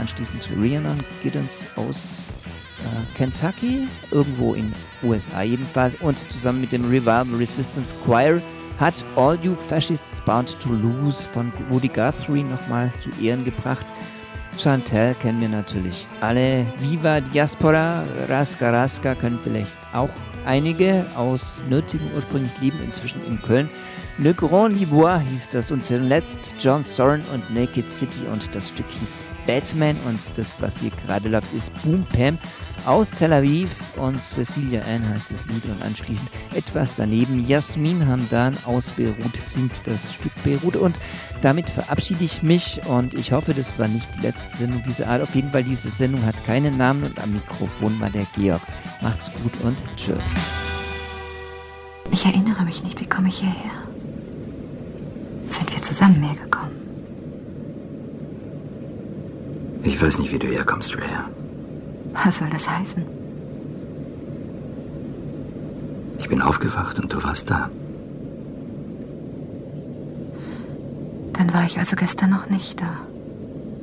anschließend Rhiannon Giddens aus Kentucky, irgendwo in USA jedenfalls, und zusammen mit dem Revival Resistance Choir hat All You Fascists Bound to Lose von Woody Guthrie nochmal zu Ehren gebracht. Chantal kennen wir natürlich alle. Viva Diaspora, Raska Raska können vielleicht auch einige aus Nürtingen ursprünglich leben, inzwischen in Köln. Le Grand Libois hieß das, und zuletzt John Soren und Naked City, und das Stück hieß Batman, und das, was hier gerade läuft, ist Boom Pam aus Tel Aviv, und Cecilia Ann heißt das Lied, und anschließend etwas daneben Jasmin Hamdan aus Beirut singt das Stück Beirut, und damit verabschiede ich mich, und ich hoffe, das war nicht die letzte Sendung dieser Art. Auf jeden Fall, diese Sendung hat keinen Namen, und am Mikrofon war der Georg. Macht's gut und tschüss. Ich erinnere mich nicht, wie komme ich hierher? Sind wir zusammen hergekommen? Ich weiß nicht, wie du herkommst, Rhea. Was soll das heißen? Ich bin aufgewacht und du warst da. Dann war ich also gestern noch nicht da.